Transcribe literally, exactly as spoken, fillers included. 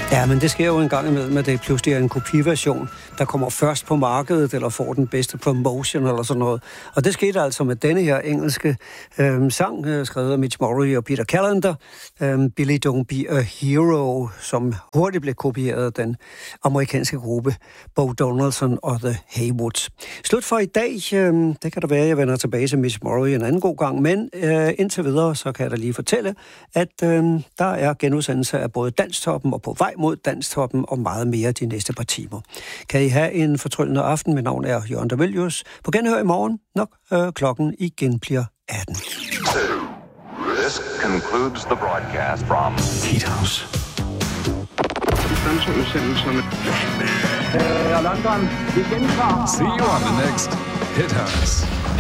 Ja, men det sker jo en gang imellem, at det pludselig er en kopiversion, der kommer først på markedet, eller får den bedste promotion, eller sådan noget. Og det skete altså med denne her engelske øh, sang, øh, skrevet af Mitch Murray og Peter Callender, øh, Billy Don't Be a Hero, som hurtigt blev kopieret af den amerikanske gruppe Bo Donaldson og The Haywoods. Slut for i dag. Øh, det kan da være, at jeg vender tilbage til Mitch Murray en anden god gang, men øh, indtil videre, så kan jeg da lige fortælle, at øh, der er genudsendelse af både Danstoppen og På vej mod Danstoppen og meget mere de næste par timer. Kan I have en fortryllende aften? Mit navn er Jørgen Davelius. På genhør i morgen, nok øh, klokken igen bliver atten. This concludes the broadcast from Heat House. Øh, London, igen klar. See you on the next Hit House.